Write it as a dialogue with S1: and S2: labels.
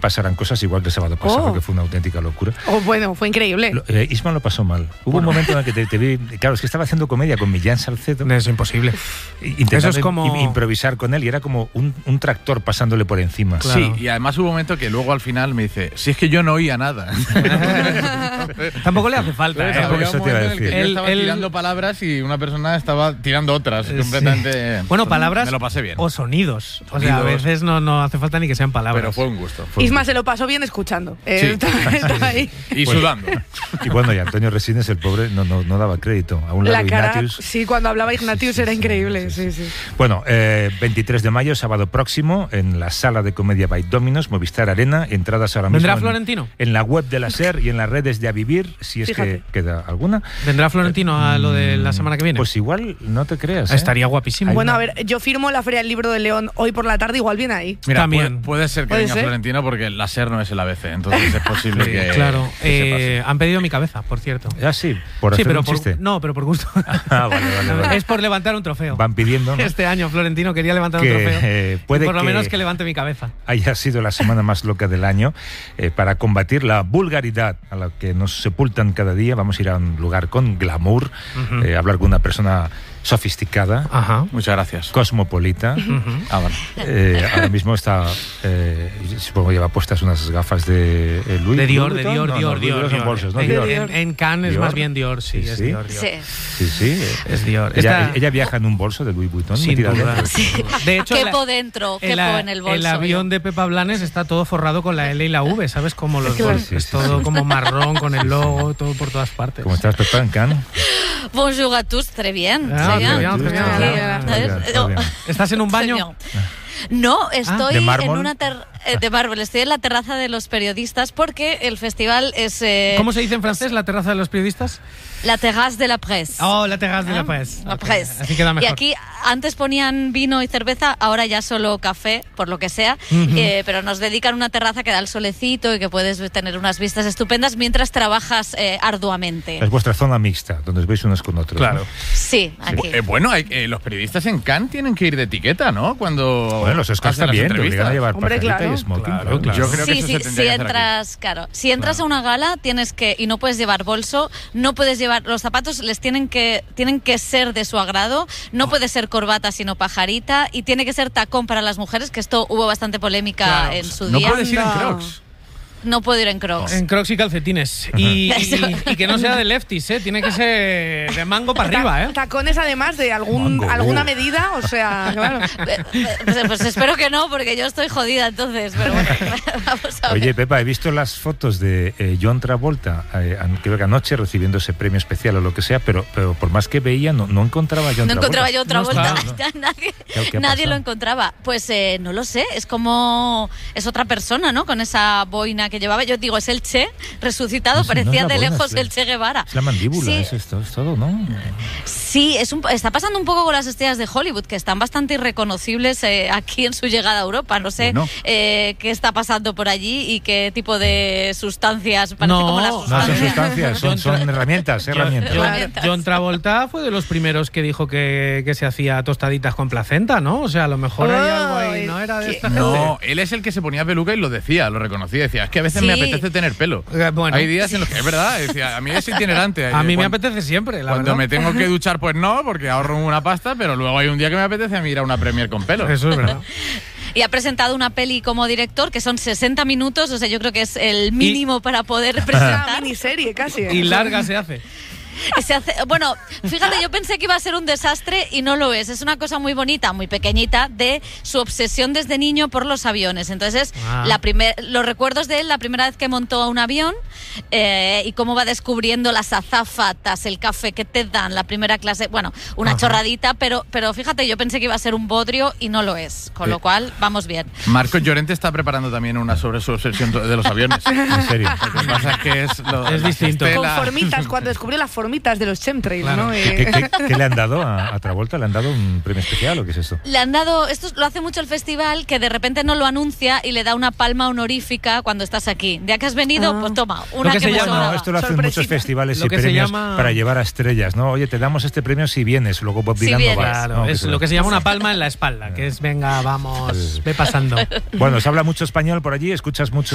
S1: pasarán cosas igual que el sábado pasado, que fue una auténtica locura.
S2: Bueno, fue increíble.
S1: Isma lo pasó mal. Hubo un momento en el que te vi... Claro, es que estaba haciendo comedia con Millán Salcedo.
S3: Es imposible.
S1: Intentando
S3: Eso es como...
S1: improvisar con él y era como un tractor pasándole por encima.
S4: Claro. Sí, y además hubo un momento que luego al final me dice, si es que yo no oía nada.
S3: Tampoco le hace falta.
S1: Eso te iba a decir.
S4: Yo estaba tirando palabras y una persona estaba tirando otras. Completamente.
S3: Bueno, palabras
S4: me lo pasé bien.
S3: O sonidos. O sea, a veces no hace falta ni que sean palabras.
S4: Pero fue un gusto.
S2: Isma se lo pasó bien escuchando.
S4: Sí.
S2: Estaba ahí.
S4: Y sudando.
S1: Y bueno, y Antonio Resines, el pobre, no daba crédito. A un lado
S2: la cara,
S1: Ignatius.
S2: Sí, cuando hablaba Ignatius era increíble. Sí.
S1: Bueno, 23 de mayo, sábado próximo, en la sala de comedia by Dominos, Movistar Arena, entradas ahora mismo.
S3: ¿Vendrá Florentino?
S1: En la web de la SER y en las redes de A Vivir, si es que queda alguna.
S3: ¿Vendrá Florentino a lo de la semana que viene?
S1: Pues igual, no te creas.
S3: Estaría guapísimo.
S2: Bueno, a ver, yo firmo la Feria del Libro de León hoy por la tarde, igual viene ahí.
S4: Mira, también puede ser que venga Florentino porque la SER no es el ABC, entonces es posible que...
S3: Claro, han pedido mi cabeza, por cierto.
S1: Sí, por hacer un chiste.
S3: No, pero por gusto.
S1: Vale.
S3: Es por levantar un trofeo.
S1: Van pidiendo, ¿no?
S3: Este año Florentino quería levantar un trofeo.
S1: Puede
S3: por lo menos que levante mi cabeza.
S1: Haya sido la semana más loca del año. Para combatir la vulgaridad a la que nos sepultan cada día, vamos a ir a un lugar con glamour, hablar con una persona sofisticada.
S3: Ajá.
S4: Muchas gracias.
S1: Cosmopolita.
S4: Vale.
S1: Ahora mismo está, supongo lleva puestas unas gafas de Louis
S3: de Dior,
S1: Vuitton.
S3: Dior.
S1: Son bolsos, ¿no?
S3: En Cannes es más bien Dior, sí. Es Dior.
S1: Sí.
S3: Es Dior.
S1: Ella viaja en un bolso de Louis Vuitton.
S3: Sin duda.
S5: De hecho, quepo dentro, quepo en el bolso.
S3: El avión de Pepa Blanes está todo forrado con la L y la V, ¿sabes? Como los bolsos. Es todo como marrón, con el logo, todo por todas partes.
S1: ¿Cómo estás, Pepa, en Cannes?
S5: Bonjour a tous, très bien.
S3: ¿Estás en un baño?
S5: No, estoy
S1: en
S5: una de mármol. Estoy en la terraza de los periodistas porque el festival es...
S3: ¿Cómo se dice en francés la terraza de los periodistas?
S5: La terrasse de la presse.
S3: Oh, la terrasse de la presse.
S5: La presse.
S3: Así queda mejor.
S5: Y aquí antes ponían vino y cerveza, ahora ya solo café, por lo que sea, pero nos dedican una terraza que da el solecito y que puedes tener unas vistas estupendas mientras trabajas arduamente.
S1: Es vuestra zona mixta, donde os veis unos con otros.
S4: Claro.
S1: ¿no?
S5: Sí, aquí.
S4: Bueno, los periodistas en Cannes tienen que ir de etiqueta, ¿no? Bueno,
S1: los Oscars también, te obligan a llevar pajarita y smoking.
S4: Claro. Yo creo que eso se tendría que hacer
S5: aquí. Si entras a una gala tienes que, y no puedes llevar bolso, no puedes llevar, los zapatos les tienen que ser de su agrado, no puede ser corbata sino pajarita, y tiene que ser tacón para las mujeres, que esto hubo bastante polémica en su día.
S4: No puedes ir en Crocs.
S5: No puedo ir en Crocs.
S3: En Crocs y calcetines. Y que no sea de lefties, ¿eh? Tiene que ser de mango para arriba, ¿eh?
S2: Tacones además de alguna medida, o sea, claro.
S5: Pues espero que no, porque yo estoy jodida entonces, pero bueno, vamos a ver.
S1: Oye, Pepa, he visto las fotos de John Travolta, creo que anoche recibiendo ese premio especial o lo que sea, pero por más que veía, no encontraba a John Travolta.
S5: No encontraba John Travolta,
S1: ¿Qué
S5: nadie lo encontraba. Pues no lo sé, es como... Es otra persona, ¿no? Con esa boina que llevaba, yo digo, es el Che resucitado, parecía de lejos el Che Guevara.
S1: Es la mandíbula, es todo, ¿no?
S5: Sí, está pasando un poco con las estrellas de Hollywood, que están bastante irreconocibles aquí en su llegada a Europa. No sé qué está pasando por allí y qué tipo de sustancias. Parece como las sustancias.
S1: No son sustancias, son herramientas.
S3: John Travolta fue de los primeros que dijo que se hacía tostaditas con placenta, ¿no? O sea, a lo mejor hay algo ahí, ¿no? Era de esta gente.
S4: No, él es el que se ponía peluca y lo decía, lo reconocía. Decía, es que a veces me apetece tener pelo.
S3: Bueno.
S4: Hay días en los que es verdad. Decía, a mí es itinerante.
S3: A mí me apetece siempre, la
S4: Cuando
S3: verdad.
S4: me tengo que duchar, pues no, porque ahorro una pasta, pero luego hay un día que me apetece a mí ir a una premier con pelo.
S3: Eso es verdad.
S5: Y ha presentado una peli como director que son 60 minutos, o sea, yo creo que es el mínimo para poder presentar.
S2: Una miniserie casi.
S3: Y larga se hace.
S5: Bueno, fíjate, yo pensé que iba a ser un desastre y no lo es. Es una cosa muy bonita, muy pequeñita, de su obsesión desde niño por los aviones. Entonces, los recuerdos de él, la primera vez que montó a un avión y cómo va descubriendo las azáfatas, el café que te dan, la primera clase. Bueno, una chorradita, pero fíjate, yo pensé que iba a ser un bodrio y no lo es. Con lo cual, vamos bien.
S4: Marcos Llorente está preparando también una sobre su obsesión de los aviones.
S1: En serio.
S4: Lo que pasa es que es
S3: distinto.
S2: Con formitas, cuando descubrió las formitas de los chemtrails,
S3: claro.
S2: ¿no?
S1: ¿Qué le han dado a Travolta? ¿Le han dado un premio especial o qué es esto?
S5: Le han dado, esto lo hace mucho el festival, que de repente no lo anuncia y le da una palma honorífica cuando estás aquí. Ya que has venido, pues toma, una que me sobraba.
S1: Esto lo hacen muchos festivales y premios para llevar a estrellas, ¿no? Oye, te damos este premio si vienes, luego Bob Dylan no vas.
S3: Claro,
S1: no,
S3: es lo que se llama una palma en la espalda, que es, venga, vamos, ve pasando.
S1: Bueno, se habla mucho español por allí, escuchas mucho